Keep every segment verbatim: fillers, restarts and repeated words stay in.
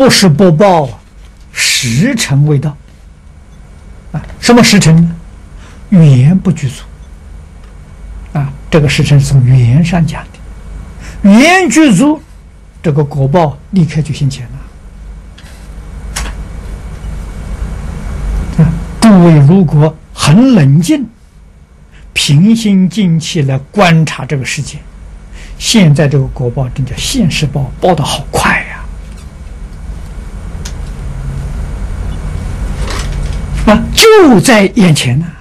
不是不报啊，时辰未到啊。什么时辰呢？缘不具足啊。这个时辰是从缘上讲的，缘具足，这个果报立刻就现前了。啊，诸位如果很冷静、平心静气来观察这个世界，现在这个果报真叫现世报，报得好快呀！啊，就在眼前呢、啊。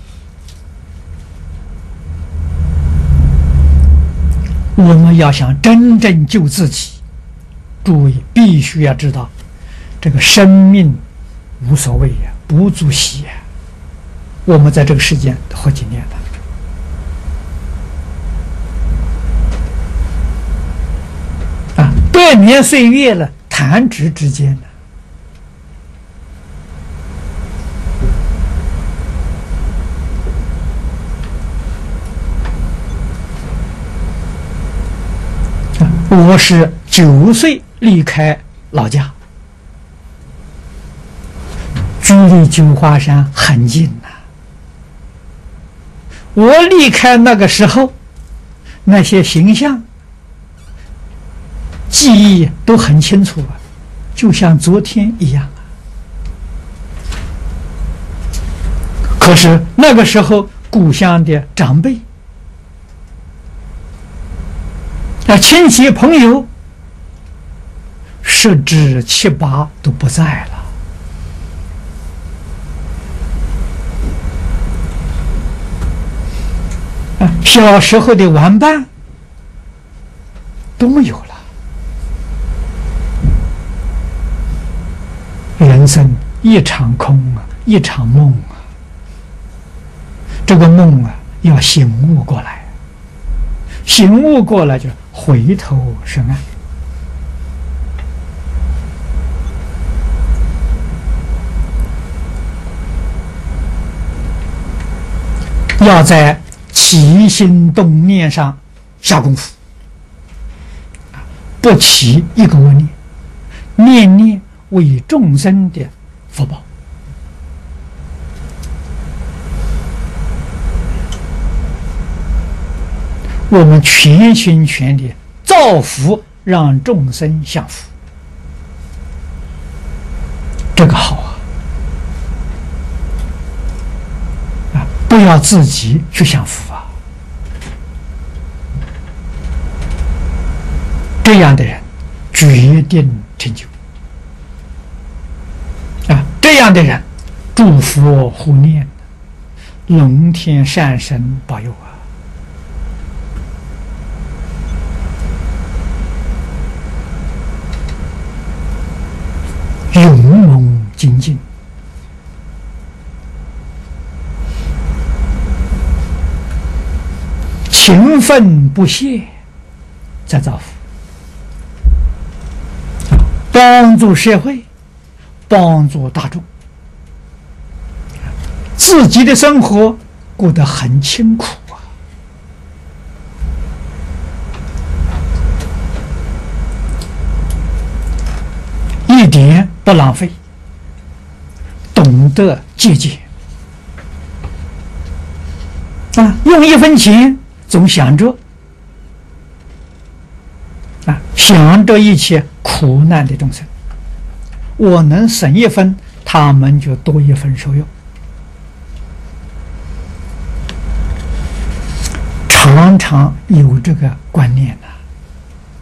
我们要想真正救自己，诸位必须要知道，这个生命无所谓呀，不足惜呀。我们在这个世间活几年了？啊，百年岁月了，弹指之间呢。我是九岁离开老家，距离九华山很近呐、啊。我离开那个时候，那些形象、记忆都很清楚啊，就像昨天一样啊。可是那个时候，故乡的长辈、那亲戚朋友十之七八都不在了。啊，小时候的玩伴都没有了。人生一场空啊，一场梦啊。这个梦啊，要醒悟过来，醒悟过来就回头是岸。要在起心动念上下功夫，不起一个恶念，念念为众生的福报。我们全心全力造福，让众生享福，这个好啊！啊，不要自己去享福啊！这样的人决定成就啊！这样的人，诸佛护念，龙天善神保佑啊！勇猛精进，勤奋不懈，在造福，帮助社会，帮助大众，自己的生活过得很清苦啊！一点不浪费，懂得节俭啊！用一分钱总想着啊，想着一切苦难的众生，我能省一分，他们就多一分受用。常常有这个观念。